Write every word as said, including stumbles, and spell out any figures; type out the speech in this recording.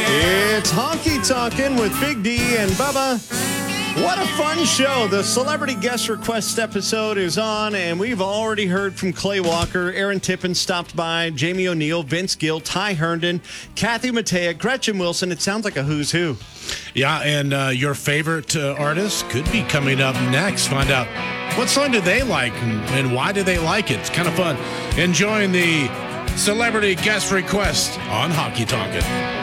It's Honky Tonkin' with Big D and Bubba. What a fun show. The celebrity guest request episode is on, and we've already heard from Clay Walker, Aaron Tippin stopped by, Jamie O'Neill, Vince Gill, Ty Herndon, Kathy Mattea, Gretchen Wilson. It sounds like a who's who. Yeah, and uh, your favorite uh, artist could be coming up next. Find out what song do they like and, and why do they like it. It's kind of fun. Enjoying the celebrity guest request on Honky Tonkin'.